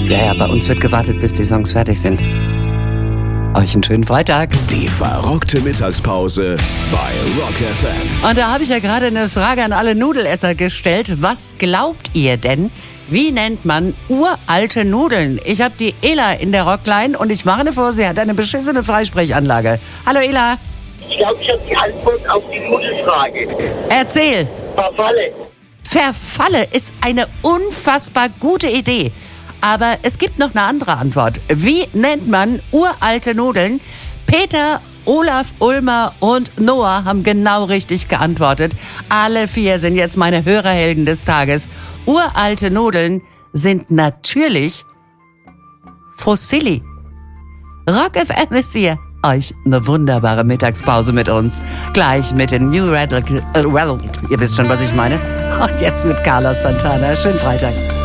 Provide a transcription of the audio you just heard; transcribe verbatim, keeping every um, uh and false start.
Ja, ja, bei uns wird gewartet, bis die Songs fertig sind. Euch einen schönen Freitag. Die verrückte Mittagspause bei Rock F M. Und da habe ich ja gerade eine Frage an alle Nudelesser gestellt. Was glaubt ihr denn? Wie nennt man uralte Nudeln? Ich habe die Ela in der Rockline und ich mache vor, sie hat eine beschissene Freisprechanlage. Hallo Ela. Ich glaube, ich habe die Antwort auf die Nudelfrage. Erzähl. Verfalle. Verfalle ist eine unfassbar gute Idee. Aber es gibt noch eine andere Antwort. Wie nennt man uralte Nudeln? Peter, Olaf, Ulmer und Noah haben genau richtig geantwortet. Alle vier sind jetzt meine Hörerhelden des Tages. Uralte Nudeln sind natürlich Fossili. Rock F M ist hier. Euch eine wunderbare Mittagspause mit uns. Gleich mit den New Radical... Äh, well, ihr wisst schon, was ich meine. Und jetzt mit Carlos Santana. Schönen Freitag.